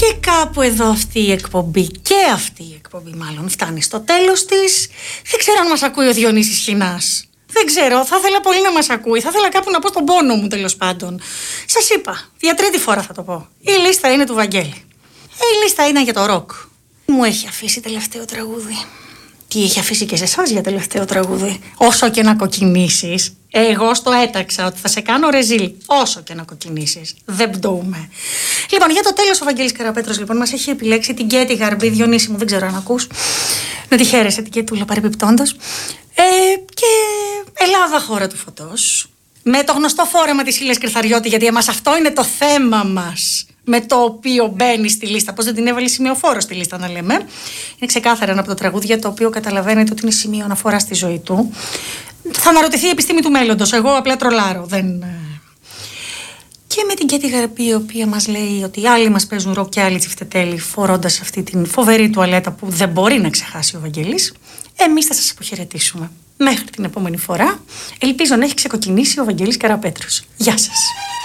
Και κάπου εδώ αυτή η εκπομπή μάλλον φτάνει στο τέλος της. Δεν ξέρω αν μας ακούει ο Διονύσης Χινάς. Δεν ξέρω, θα ήθελα πολύ να μας ακούει. Θα ήθελα κάπου να πω τον πόνο μου, τέλος πάντων. Σας είπα, για τρίτη φορά θα το πω. Η λίστα είναι του Βαγγέλη. Η λίστα είναι για το ροκ. Μου έχει αφήσει τελευταίο τραγούδι. Τι έχει αφήσει και σε εσάς για τελευταίο τραγούδι? Όσο και να κοκκινήσεις, εγώ στο έταξα ότι θα σε κάνω ρεζίλ. Όσο και να κοκκινήσεις, δεν πτωούμε. Λοιπόν, για το τέλος ο Βαγγέλης Καραπέτρος λοιπόν μας έχει επιλέξει την Κέτη Γαρμπή. Διονύση μου, δεν ξέρω αν ακούς. Να τη χαίρεσαι την Κέτουλα παρεμπιπτόντος. Και Ελλάδα, χώρα του φωτός. Με το γνωστό φόρεμα της Ήλιας Κρυθαριώτη, γιατί εμάς αυτό είναι το θέμα μας. Με το οποίο μπαίνει στη λίστα. Πώς δεν την έβαλε σημειοφόρο στη λίστα, να λέμε. Είναι ξεκάθαρα ένα από τα τραγούδια το οποίο καταλαβαίνετε ότι είναι σημείο αναφορά στη ζωή του. Θα αναρωτηθεί η επιστήμη του μέλλοντος. Εγώ απλά τρολάρω. Και με την Κέτη Γαρμπή, η οποία μας λέει ότι άλλοι μας παίζουν ροκ και άλλοι τσιφτετέλοι, φορώντας αυτή την φοβερή τουαλέτα που δεν μπορεί να ξεχάσει ο Βαγγέλης. Εμείς θα σας αποχαιρετήσουμε. Μέχρι την επόμενη φορά. Ελπίζω να έχει ξεκοκκινήσει ο Βαγγέλης Καραπέτρος. Γεια σας.